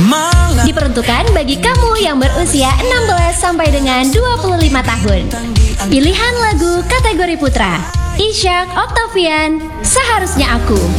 Diperuntukkan bagi kamu yang berusia 16 sampai dengan 25 tahun. Pilihan lagu kategori putra, Ishak Octavian, Seharusnya Aku.